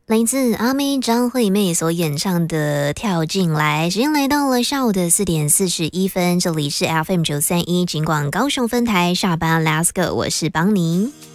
来自阿妹张惠妹所演唱的跳进来，时间来到了下午的4:41，这里是 FM 931尽管高雄分台下班 Let's go， 我是邦尼。